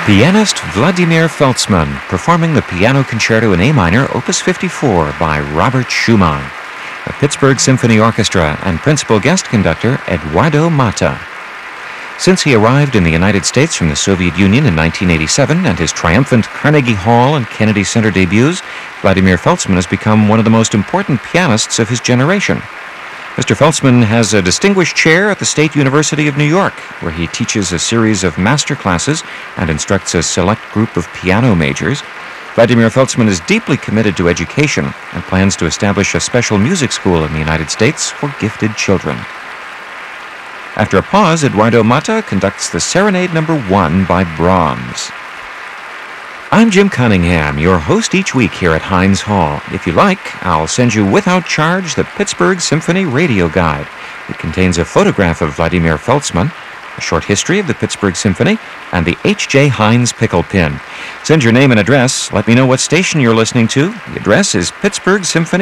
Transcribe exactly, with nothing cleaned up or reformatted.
Pianist Vladimir Feltzman performing the Piano Concerto in A minor, Opus fifty-four by Robert Schumann. The Pittsburgh Symphony Orchestra and principal guest conductor Eduardo Mata. Since he arrived in the United States from the Soviet Union in nineteen eighty-seven and his triumphant Carnegie Hall and Kennedy Center debuts, Vladimir Feltzman has become one of the most important pianists of his generation. Mister Feltzman has a distinguished chair at the State University of New York, where he teaches a series of master classes and instructs a select group of piano majors. Vladimir Feltzman is deeply committed to education and plans to establish a special music school in the United States for gifted children. After a pause, Eduardo Mata conducts the Serenade Number One by Brahms. I'm Jim Cunningham, your host each week here at Heinz Hall. If you like, I'll send you without charge the Pittsburgh Symphony Radio Guide. It contains a photograph of Vladimir Feltzman, a short history of the Pittsburgh Symphony, and the H J Heinz pickle pin. Send your name and address. Let me know what station you're listening to. The address is Pittsburgh Symphony